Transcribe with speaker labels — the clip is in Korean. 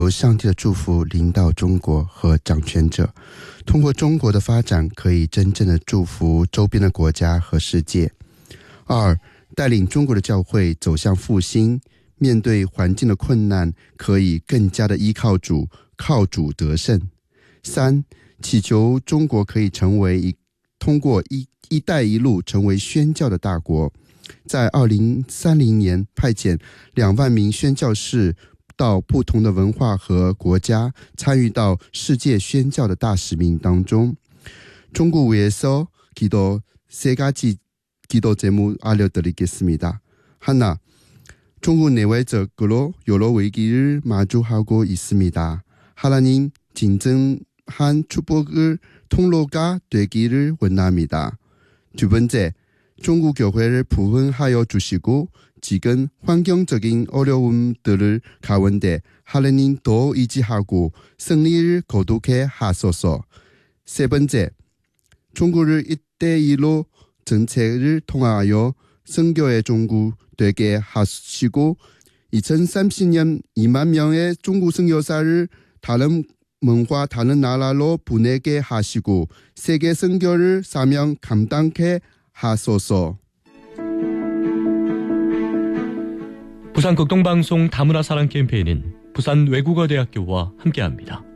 Speaker 1: 由上帝的祝福临到中国和掌权者，通过中国的发展可以真正的祝福周边的国家和世界。二，带领中国的教会走向复兴，面对环境的困难可以更加的依靠主，靠主得胜。三，祈求中国可以成为通过一带一路成为宣教的大国，在2030年派遣2万名宣教士到不同的文化和国家，参与到世界宣教的大使命当中。중국위해서 기도 3가지 기도 제목 알려드리겠습니다. 하나, 중국 내외적으로 여러 위기를 마주하고 있습니다. 하나님 진정한 축복을 통로가 되기를 원합니다. 두 번째, 중국 교회를 부흥하여 주시고 지금 환경적인 어려움들을 가운데 하나님 더 의지하고 승리를 거두게 하소서. 세 번째, 중국을 이때일로 정책을 통하여 선교의 종국 되게 하시고 2030년 2만 명의 중국 선교사를 다른 문화 다른 나라로 보내게 하시고 세계 선교를 사명 감당케 하소서.
Speaker 2: 부산 극동방송 다문화 사랑 캠페인은 부산 외국어대학교와 함께합니다.